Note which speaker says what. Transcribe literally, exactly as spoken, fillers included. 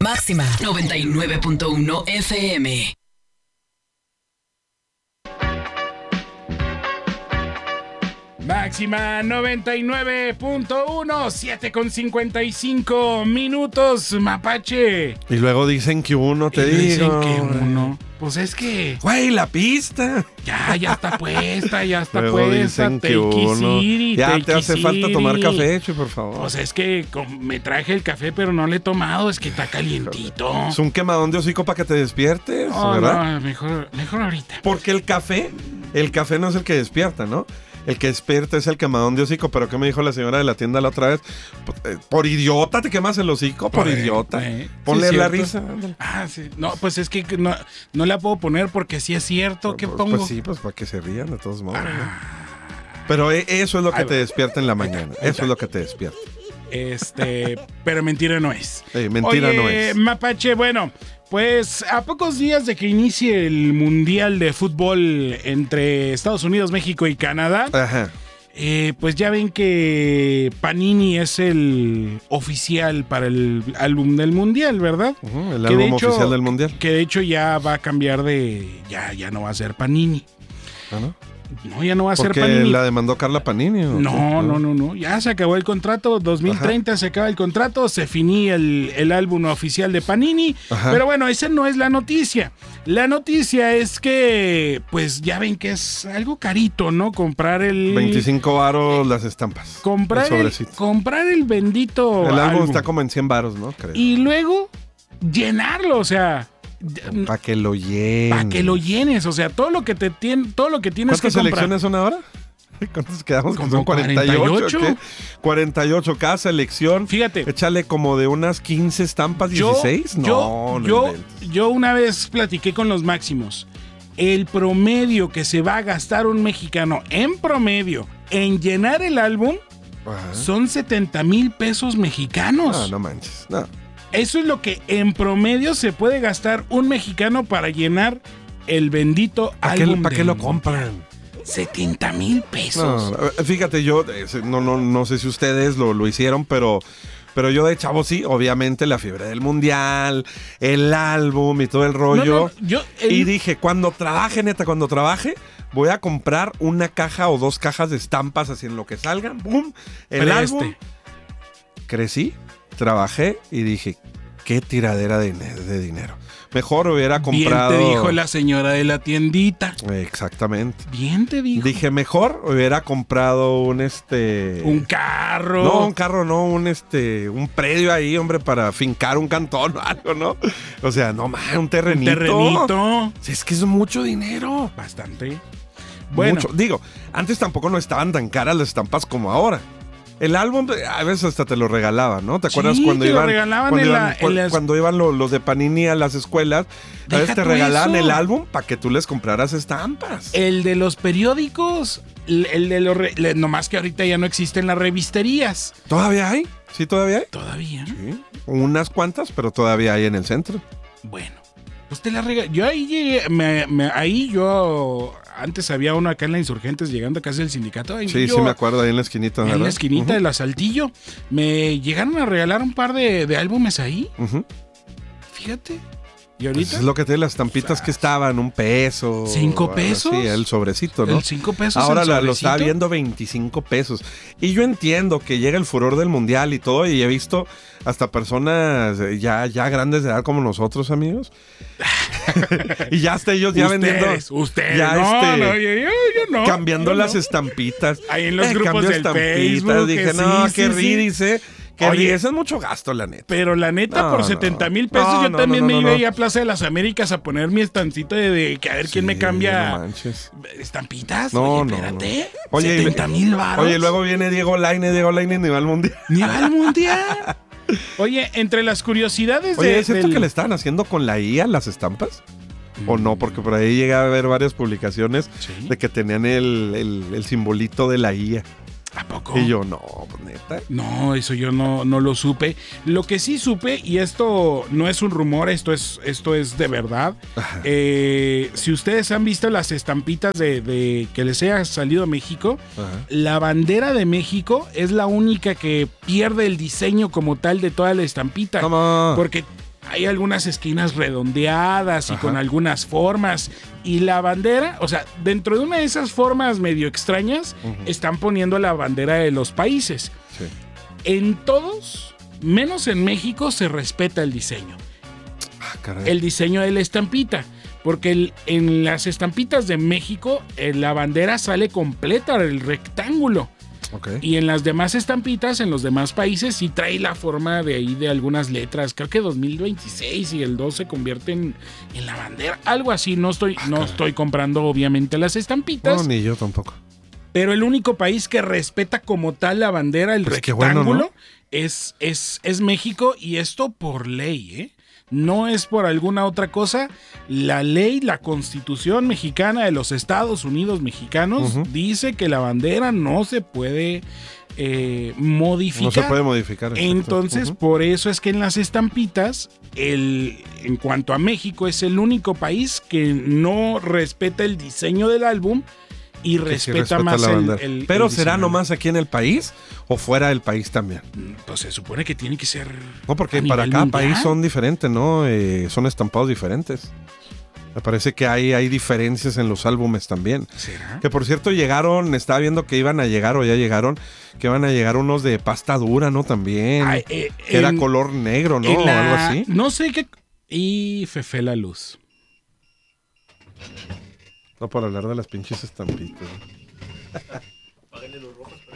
Speaker 1: Máxima noventa y nueve punto uno F M.
Speaker 2: Máxima noventa y nueve punto uno, siete con cincuenta y cinco minutos, Mapache.
Speaker 3: Y luego dicen que uno, te
Speaker 2: y
Speaker 3: digo.
Speaker 2: Dicen que uno. Pues es que.
Speaker 3: Güey, la pista.
Speaker 2: Ya, ya está puesta, ya está
Speaker 3: luego
Speaker 2: puesta.
Speaker 3: Dicen que uno.
Speaker 2: City,
Speaker 3: Ya te hace
Speaker 2: City.
Speaker 3: falta tomar café, Chuy, por favor.
Speaker 2: Pues es que me traje el café, pero no le he tomado, es que está calientito.
Speaker 3: Es un quemadón de hocico para que te despiertes,
Speaker 2: oh,
Speaker 3: ¿verdad?
Speaker 2: No, mejor, mejor ahorita.
Speaker 3: Porque el café, el café no es el que despierta, ¿no? El que despierta es el quemadón de hocico. ¿Pero qué me dijo la señora de la tienda la otra vez? Por idiota te quemas el hocico, por, por idiota. Eh, Ponle sí, la risa.
Speaker 2: Ah, sí. No, pues es que no, no la puedo poner porque sí es cierto. ¿Qué
Speaker 3: pues,
Speaker 2: pongo?
Speaker 3: Pues sí, pues para que se rían de todos modos. Ah. ¿No? Pero eso es lo que Ay, te despierta en la mañana. Eso es lo que te despierta.
Speaker 2: Este, pero mentira no es.
Speaker 3: Sí, mentira
Speaker 2: Oye,
Speaker 3: no es.
Speaker 2: Mapache, bueno, pues a pocos días de que inicie el Mundial de Fútbol entre Estados Unidos, México y Canadá,
Speaker 3: Ajá.
Speaker 2: Eh, pues ya ven que Panini es el oficial para el álbum del Mundial, ¿verdad?
Speaker 3: Uh-huh, el
Speaker 2: que
Speaker 3: álbum
Speaker 2: hecho,
Speaker 3: oficial del Mundial.
Speaker 2: Que de hecho ya va a cambiar de... Ya, ya no va a ser Panini.
Speaker 3: ¿Ah, no?
Speaker 2: No, ya no va a ser
Speaker 3: Panini. ¿Porque la demandó Carla Panini? ¿o
Speaker 2: no, no, no, no. Ya se acabó el contrato. dos mil treinta Ajá. Se acaba el contrato. Se finí el, el álbum oficial de Panini. Ajá. Pero bueno, esa no es la noticia. La noticia es que, pues ya ven que es algo carito, ¿no? Comprar el...
Speaker 3: veinticinco varos las estampas.
Speaker 2: Comprar el, el comprar el bendito
Speaker 3: El álbum,
Speaker 2: álbum
Speaker 3: está como en cien varos, ¿no? Creo.
Speaker 2: Y luego llenarlo, o sea...
Speaker 3: Para que lo llenes.
Speaker 2: Para que lo llenes, o sea, todo lo que te tiene, todo lo que tienes que comprar.
Speaker 3: ¿Cuántas selecciones son ahora? ¿Cuántos quedamos?
Speaker 2: Como
Speaker 3: son cuarenta y ocho.
Speaker 2: cuarenta y ocho.
Speaker 3: ¿Qué? cuarenta y ocho cada selección.
Speaker 2: Fíjate.
Speaker 3: Échale como de unas quince estampas, dieciséis.
Speaker 2: Yo,
Speaker 3: no,
Speaker 2: yo,
Speaker 3: no
Speaker 2: yo,
Speaker 3: inventes.
Speaker 2: yo una vez platiqué con los máximos. El promedio que se va a gastar un mexicano en promedio en llenar el álbum Ajá. son setenta mil pesos mexicanos.
Speaker 3: No, no manches. No.
Speaker 2: Eso es lo que en promedio se puede gastar un mexicano para llenar el bendito
Speaker 3: ¿Para
Speaker 2: álbum.
Speaker 3: Qué, ¿Para qué lo compran?
Speaker 2: setenta mil pesos.
Speaker 3: No, fíjate, yo no, no, no sé si ustedes lo, lo hicieron, pero, pero yo de chavo sí, obviamente la fiebre del mundial, el álbum y todo el rollo. No, no, yo, el... Y dije, cuando trabaje, neta, cuando trabaje, voy a comprar una caja o dos cajas de estampas así en lo que salgan. ¡Bum! El pero álbum. Este. Crecí. Trabajé y dije, qué tiradera de, de dinero. Mejor hubiera comprado...
Speaker 2: Bien te dijo la señora de la tiendita.
Speaker 3: Exactamente.
Speaker 2: Bien te dijo.
Speaker 3: Dije, mejor hubiera comprado un este...
Speaker 2: Un carro.
Speaker 3: No, un carro no, un este... Un predio ahí, hombre, para fincar un cantón o algo, ¿no? O sea, no más, un terrenito.
Speaker 2: Un terrenito.
Speaker 3: Si es que es mucho dinero.
Speaker 2: Bastante. Bueno.
Speaker 3: Mucho. Digo, antes tampoco no estaban tan caras las estampas como ahora. El álbum a veces hasta te lo regalaban, ¿no? ¿Te acuerdas
Speaker 2: sí,
Speaker 3: cuando,
Speaker 2: te
Speaker 3: iban,
Speaker 2: lo regalaban
Speaker 3: cuando,
Speaker 2: en
Speaker 3: iban,
Speaker 2: la, en las...
Speaker 3: cuando iban los, los de Panini a las escuelas? A veces te regalaban eso. El álbum para que tú les compraras estampas.
Speaker 2: El de los periódicos, el, el de los... Re, nomás que ahorita ya no existen las revisterías.
Speaker 3: ¿Todavía hay? ¿Sí todavía hay?
Speaker 2: Todavía.
Speaker 3: Sí, unas cuantas, pero todavía hay en el centro.
Speaker 2: Bueno, pues te la regalé. Yo ahí llegué, me, me, ahí yo... Antes había uno acá en la Insurgentes llegando casi al sindicato.
Speaker 3: Sí,
Speaker 2: yo,
Speaker 3: sí me acuerdo, ahí en la esquinita.
Speaker 2: En
Speaker 3: ¿verdad?
Speaker 2: la esquinita uh-huh. de la Saltillo. Me llegaron a regalar un par de, de álbumes ahí.
Speaker 3: Uh-huh.
Speaker 2: Fíjate. ¿Y ahorita?
Speaker 3: Pues es lo que te las estampitas o sea, que estaban, un peso.
Speaker 2: ¿Cinco pesos?
Speaker 3: Sí, el sobrecito, ¿no?
Speaker 2: El cinco pesos.
Speaker 3: Ahora
Speaker 2: el
Speaker 3: lo, lo estaba viendo veinticinco pesos. Y yo entiendo que llega el furor del mundial y todo, y he visto hasta personas ya, ya grandes de edad como nosotros, amigos. Y ya hasta ellos ya
Speaker 2: ustedes,
Speaker 3: vendiendo.
Speaker 2: Ustedes,
Speaker 3: ya
Speaker 2: no,
Speaker 3: este,
Speaker 2: no, yo, yo, yo no.
Speaker 3: Cambiando
Speaker 2: yo
Speaker 3: las
Speaker 2: no.
Speaker 3: estampitas.
Speaker 2: Ahí en los
Speaker 3: eh,
Speaker 2: grupos del Facebook.
Speaker 3: Dije,
Speaker 2: sí,
Speaker 3: no,
Speaker 2: sí,
Speaker 3: qué
Speaker 2: sí,
Speaker 3: rí, dice. Que
Speaker 2: Oye,
Speaker 3: eso es mucho gasto, la neta.
Speaker 2: Pero la neta,
Speaker 3: no,
Speaker 2: por
Speaker 3: no,
Speaker 2: setenta mil pesos,
Speaker 3: no,
Speaker 2: yo
Speaker 3: no,
Speaker 2: también
Speaker 3: no, no,
Speaker 2: me
Speaker 3: no,
Speaker 2: iba
Speaker 3: no.
Speaker 2: a Plaza de las Américas a poner mi estancito de, de que a ver
Speaker 3: sí,
Speaker 2: quién me cambia
Speaker 3: no manches.
Speaker 2: estampitas.
Speaker 3: No,
Speaker 2: Oye,
Speaker 3: no,
Speaker 2: espérate.
Speaker 3: no. Oye,
Speaker 2: setenta mil varos.
Speaker 3: Oye, luego viene Diego Lainez, Diego Lainez ni va al mundial.
Speaker 2: Ni va al mundial. Oye, entre las curiosidades
Speaker 3: Oye,
Speaker 2: de.
Speaker 3: ¿es cierto
Speaker 2: del...
Speaker 3: que le estaban haciendo con la I A las estampas? ¿O no? Porque por ahí llega a ver varias publicaciones
Speaker 2: ¿Sí?
Speaker 3: de que tenían el, el, el simbolito de la I A.
Speaker 2: ¿A poco?
Speaker 3: Y yo, no, pues neta.
Speaker 2: No, eso yo no, no lo supe. Lo que sí supe, y esto no es un rumor, esto es, esto es de verdad. Eh, si ustedes han visto las estampitas de, de que les haya salido a México, Ajá. la bandera de México es la única que pierde el diseño como tal de toda la estampita.
Speaker 3: ¿Cómo?
Speaker 2: Porque hay algunas esquinas redondeadas y Ajá. con algunas formas. Y la bandera, o sea, dentro de una de esas formas medio extrañas, uh-huh. están poniendo la bandera de los países. Sí. En todos, menos en México, se respeta el diseño. Ah, caray. El diseño de la estampita. Porque el, en las estampitas de México, eh, la bandera sale completa, el rectángulo. Okay. Y en las demás estampitas, en los demás países, sí trae la forma de ahí de algunas letras. Creo que dos mil veintiséis y el dos se convierten en la bandera. Algo así. No estoy, ah, no estoy comprando, obviamente, las estampitas.
Speaker 3: No, ni yo tampoco.
Speaker 2: Pero el único país que respeta como tal la bandera, el pues rectángulo, bueno, ¿no? es, es, es México. Y esto por ley, ¿eh? No es por alguna otra cosa. La ley, la Constitución mexicana de los Estados Unidos mexicanos uh-huh. dice que la bandera no se puede eh, modificar.
Speaker 3: No se puede modificar. Exacto.
Speaker 2: Entonces, uh-huh. por eso es que en las estampitas, el, en cuanto a México, es el único país que no respeta el diseño del álbum y respeta, sí respeta más el, el
Speaker 3: Pero
Speaker 2: el
Speaker 3: ¿será nomás aquí en el país o fuera del país también?
Speaker 2: Pues se supone que tiene que ser.
Speaker 3: No, porque para cada mundial. país son diferentes, ¿no? Eh, son estampados diferentes. Me parece que hay, hay diferencias en los álbumes también. ¿Será? Que por cierto llegaron, estaba viendo que iban a llegar o ya llegaron, que iban a llegar unos de pasta dura, ¿no? También. Ay, eh, que en, era color negro, ¿no?
Speaker 2: La,
Speaker 3: o algo así.
Speaker 2: No sé qué. Y Fefe la luz.
Speaker 3: No, por hablar de las pinches estampitas.
Speaker 4: Páganle los rojos.